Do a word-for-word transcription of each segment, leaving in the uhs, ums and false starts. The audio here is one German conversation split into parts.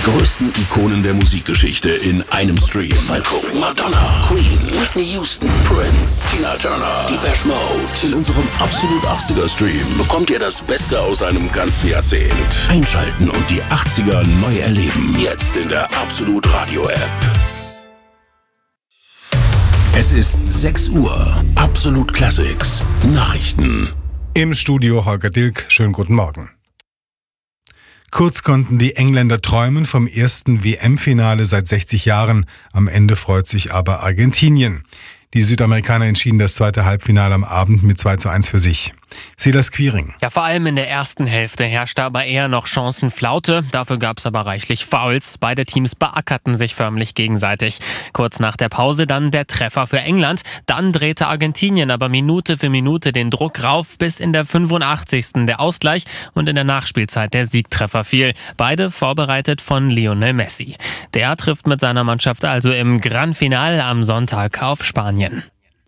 größten Ikonen der Musikgeschichte in einem Stream. Falco, Madonna, Queen, Whitney Houston, Prince, Tina Turner, Depeche Mode. In unserem Absolut achtziger Stream bekommt ihr das Beste aus einem ganzen Jahrzehnt. Einschalten und die achtziger neu erleben. Jetzt in der Absolut Radio App. Es ist sechs Uhr. Absolut Classics. Nachrichten. Im Studio Holger Dilk. Schönen guten Morgen. Kurz konnten die Engländer träumen vom ersten W M-Finale seit sechzig Jahren. Am Ende freut sich aber Argentinien. Die Südamerikaner entschieden das zweite Halbfinale am Abend mit zwei zu eins für sich. Silas Quiring. Ja, vor allem in der ersten Hälfte herrschte aber eher noch Chancenflaute. Dafür gab es aber reichlich Fouls. Beide Teams beackerten sich förmlich gegenseitig. Kurz nach der Pause dann der Treffer für England. Dann drehte Argentinien aber Minute für Minute den Druck rauf, bis in der fünfundachtzigsten der Ausgleich und in der Nachspielzeit der Siegtreffer fiel. Beide vorbereitet von Lionel Messi. Der trifft mit seiner Mannschaft also im Gran Final am Sonntag auf Spanien.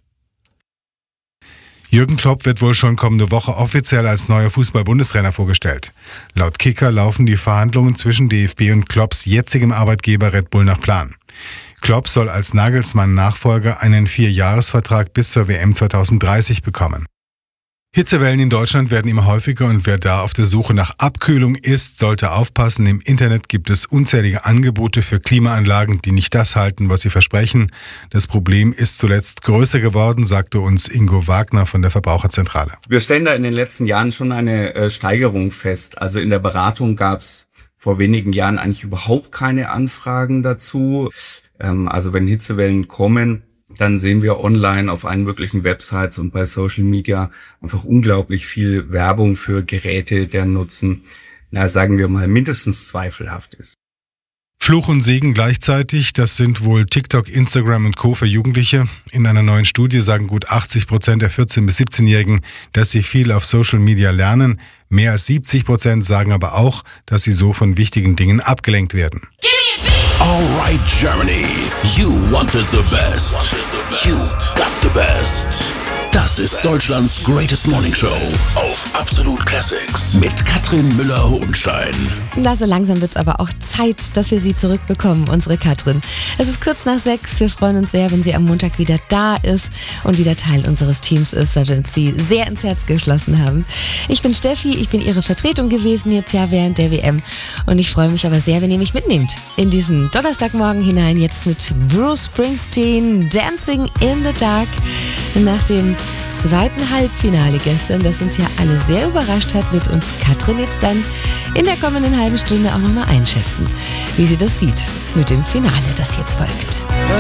Jürgen Klopp wird wohl schon kommende Woche offiziell als neuer Fußball-Bundestrainer vorgestellt. Laut Kicker laufen die Verhandlungen zwischen D F B und Klopps jetzigem Arbeitgeber Red Bull nach Plan. Klopp soll als Nagelsmann-Nachfolger einen Vierjahresvertrag bis zur W M zweitausenddreißig bekommen. Hitzewellen in Deutschland werden immer häufiger und wer da auf der Suche nach Abkühlung ist, sollte aufpassen. Im Internet gibt es unzählige Angebote für Klimaanlagen, die nicht das halten, was sie versprechen. Das Problem ist zuletzt größer geworden, sagte uns Ingo Wagner von der Verbraucherzentrale. Wir stellen da in den letzten Jahren schon eine äh, Steigerung fest. Also in der Beratung gab es vor wenigen Jahren eigentlich überhaupt keine Anfragen dazu. Ähm, also wenn Hitzewellen kommen, dann sehen wir online auf allen möglichen Websites und bei Social Media einfach unglaublich viel Werbung für Geräte, deren Nutzen, na sagen wir mal, mindestens zweifelhaft ist. Fluch und Segen gleichzeitig, das sind wohl TikTok, Instagram und Co. für Jugendliche. In einer neuen Studie sagen gut achtzig Prozent der vierzehn- bis siebzehnjährigen, dass sie viel auf Social Media lernen. Mehr als siebzig Prozent sagen aber auch, dass sie so von wichtigen Dingen abgelenkt werden. Alright Germany, you wanted the best. You got the best. Das ist Deutschlands Greatest Morning Show auf Absolut Classics mit Katrin Müller-Hohenstein. Na, so langsam wird's aber auch Zeit, dass wir sie zurückbekommen, unsere Katrin. Es ist kurz nach sechs. Wir freuen uns sehr, wenn sie am Montag wieder da ist und wieder Teil unseres Teams ist, weil wir uns sie sehr ins Herz geschlossen haben. Ich bin Steffi, ich bin ihre Vertretung gewesen jetzt ja während der W M und ich freue mich aber sehr, wenn ihr mich mitnehmt in diesen Donnerstagmorgen hinein, jetzt mit Bruce Springsteen, Dancing in the Dark, nach dem zweiten Halbfinale gestern, das uns ja alle sehr überrascht hat, wird uns Katrin jetzt dann in der kommenden halben Stunde auch nochmal einschätzen, wie sie das sieht mit dem Finale, das jetzt folgt.